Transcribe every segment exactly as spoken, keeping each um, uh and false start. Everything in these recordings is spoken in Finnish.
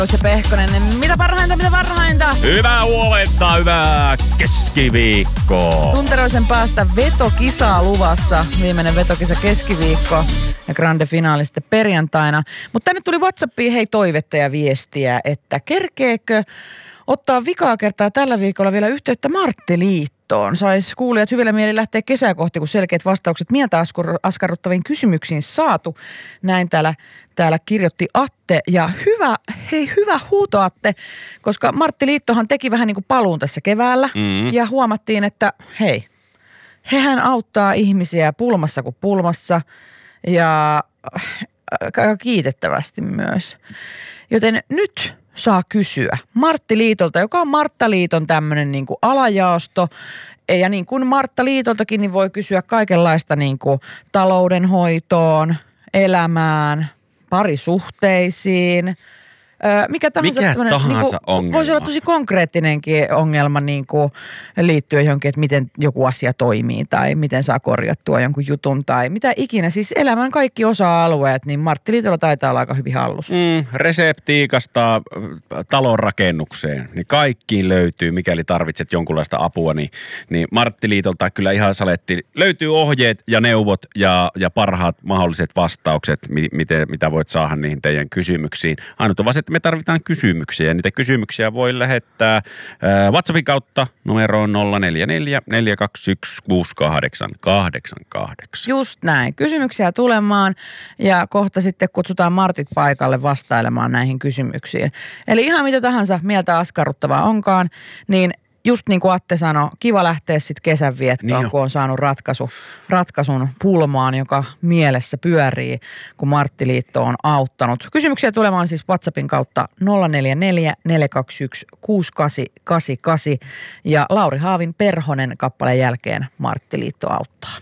Se Pehkonen, mitä parhainta, mitä parhainta? Hyvää huomenta, hyvää keskiviikkoa. Tunteroisen päästä vetokisaa luvassa. Viimeinen vetokisa keskiviikko ja grande finaali sitten perjantaina. Mutta tänne tuli WhatsAppiin hei toivetta ja viestiä, että kerkeekö ottaa vikaa kertaa tällä viikolla vielä yhteyttä Marttiliittoon. Sais kuulijat hyvillä mieli lähteä kesää kohti, kun selkeät vastaukset mieltä askarruttaviin kysymyksiin saatu. Näin täällä, täällä kirjoitti Atte. Ja hyvä, hei hyvä huuto Atte, koska Marttiliittohan teki vähän niin kuin paluun tässä keväällä. Mm. Ja huomattiin, että hei, hehän auttaa ihmisiä pulmassa kuin pulmassa ja kiitettävästi myös. Joten nyt saa kysyä Marttiliitolta, joka on Marttaliiton tämmöinen niin kuin alajaosto. Ja niin kuin Marttaliitoltakin, niin voi kysyä kaikenlaista niin kuin taloudenhoitoon, elämään, parisuhteisiin. Mikä tahansa, Mikä tahansa niin kuin, ongelma. Voisi olla tosi konkreettinenkin ongelma niin kuin liittyen johonkin, että miten joku asia toimii tai miten saa korjattua jonkun jutun tai mitä ikinä. Siis elämän kaikki osa-alueet, niin Marttiliitolla taitaa olla aika hyvin hallussa. Mm, reseptiikasta talon rakennukseen, niin kaikkiin löytyy, mikäli tarvitset jonkunlaista apua, niin, niin Marttiliitolta kyllä ihan saletti. Löytyy ohjeet ja neuvot ja, ja parhaat mahdolliset vastaukset, miten, mitä voit saada niihin teidän kysymyksiin. Ainut on vaan, että me tarvitaan kysymyksiä ja niitä kysymyksiä voi lähettää äh, WhatsAppin kautta numeroon nolla neljä neljä neljä kaksi yksi kuusi kahdeksan kahdeksan kahdeksan. Just näin. Kysymyksiä tulemaan ja kohta sitten kutsutaan Martit paikalle vastailemaan näihin kysymyksiin. Eli ihan mitä tahansa mieltä askarruttavaa onkaan, niin just niin kuin Atte sanoi, kiva lähteä sitten kesänviettoon, niin kun on saanut ratkaisu, ratkaisun pulmaan, joka mielessä pyörii, kun Marttiliitto on auttanut. Kysymyksiä tulemaan siis WhatsAppin kautta nolla neljä neljä neljä kaksi yksi kuusi kahdeksan kahdeksan kahdeksan ja Lauri Haavin Perhonen kappaleen jälkeen Marttiliitto auttaa.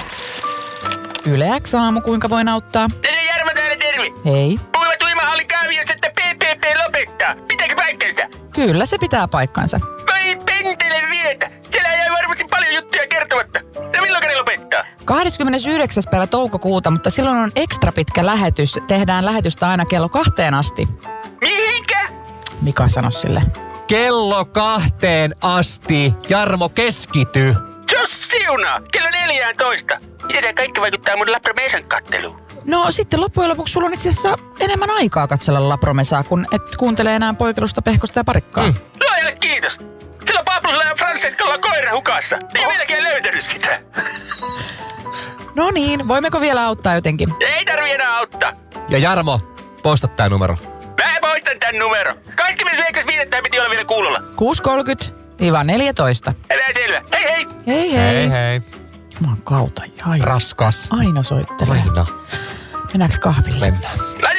Yle X aamu, kuinka voin auttaa? Tässä on Jarmo täällä, terve. Hei. Puhuvat uimahalli kaaviossa, että P P P lopettaa. Pitääkö paikkansa? Kyllä se pitää paikkansa. Vai pentele vietä. Siellä jäi varmasti paljon juttuja kertomatta. No milloin ne lopettaa? kahdeskymmenesyhdeksäs päivä toukokuuta, mutta silloin on ekstra pitkä lähetys. Tehdään lähetystä aina kello kahteen asti. Mihinkä? Mika sanoi sille. Kello kahteen asti. Jarmo, keskity. Jos siunaa. Kello neljätoista. Miten tää kaikki vaikuttaa mun Lapromesan katteluun? No sitten loppujen lopuksi sulla on itse asiassa enemmän aikaa katsella Lapromesaa, kun et kuuntele enää Poikelusta, Pehkosta ja Parikkaa. Mm. Luojalle kiitos. Silloin Pablolla ja Francescalla on koira hukassa. Ei oh. vieläkään löytänyt sitä. No niin, voimmeko vielä auttaa jotenkin? Ei tarvi enää auttaa. Ja Jarmo, poista tää numero. Mä poistan tän numero. kahdeskymmenesyhdeksäs viidettä piti olla vielä kuulolla. kuusi kolmekymmentä neljätoista. Älä selvä. Hei hei. Hei hei. Hei hei. Jumalan kautta. Aina, Raskas. aina soittelee. Aina. Mennäänkö kahville? Mennään.